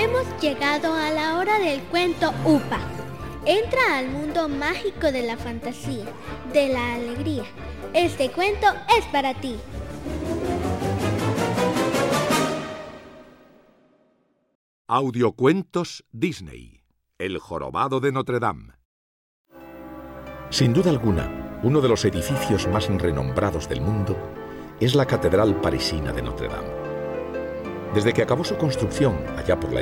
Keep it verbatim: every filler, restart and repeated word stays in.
Hemos llegado a la hora del cuento UPA. Entra al mundo mágico de la fantasía, de la alegría. Este cuento es para ti. Audiocuentos Disney. El jorobado de Notre Dame. Sin duda alguna, uno de los edificios más renombrados del mundo es la Catedral Parisina de Notre Dame. Desde que acabó su construcción, allá por la